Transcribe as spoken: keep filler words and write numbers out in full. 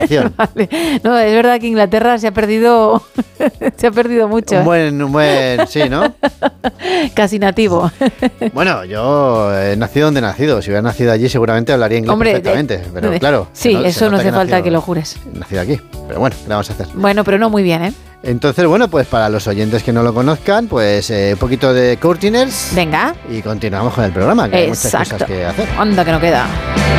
Vale. No, es verdad que Inglaterra se ha perdido se ha perdido mucho. Un buen, un buen, sí, ¿no? Casi nativo. Bueno, yo he nacido donde he nacido. Si hubiera nacido allí seguramente hablaría inglés Hombre, perfectamente. de, pero de, claro. Sí, no, eso no hace que falta nacido, que lo jures. Nacido aquí. Pero bueno, ¿qué le vamos a hacer? Bueno, pero no muy bien, ¿eh? Entonces, bueno, pues para los oyentes que no lo conozcan, pues eh, un poquito de Courtiers. Venga. Y continuamos con el programa, que Exacto. hay muchas cosas que hacer. Anda, que no queda.